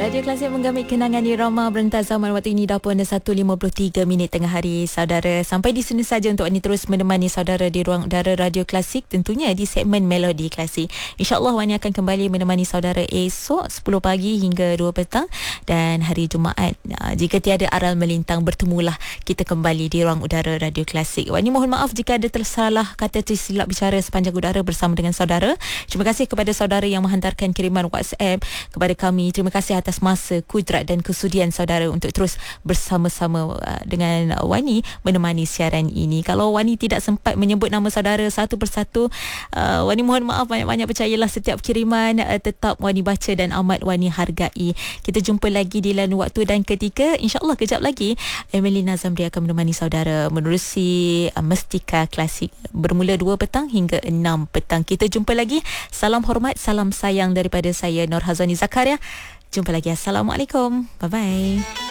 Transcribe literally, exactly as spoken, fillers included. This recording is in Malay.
Radio Klasik menggamit kenangan irama berentas zaman waktu ini dah pun satu lima puluh tiga minit tengah hari saudara. Sampai di sini saja untuk Wani terus menemani saudara di ruang udara Radio Klasik, tentunya di segmen Melodi Klasik. InsyaAllah Wani akan kembali menemani saudara esok sepuluh pagi hingga dua petang, dan hari Jumaat jika tiada aral melintang bertemulah kita kembali di ruang udara Radio Klasik. Wani mohon maaf jika ada tersalah kata tersilap bicara sepanjang udara bersama dengan saudara. Terima kasih kepada saudara yang menghantarkan kiriman WhatsApp kepada kami. Terima kasih atas masa, kudrat dan kesudian saudara untuk terus bersama-sama uh, dengan Wani menemani siaran ini. Kalau Wani tidak sempat menyebut nama saudara satu persatu, uh, Wani mohon maaf banyak-banyak. Percayalah setiap kiriman uh, tetap Wani baca dan amat Wani hargai. Kita jumpa lagi di lain waktu dan ketika. InsyaAllah kejap lagi Emelina Zamri akan menemani saudara menerusi uh, Mestika Klasik bermula dua petang hingga enam petang. Kita jumpa lagi. Salam hormat, salam sayang daripada saya Nur Hazani Zakaria. Jumpa lagi. Assalamualaikum. Bye-bye.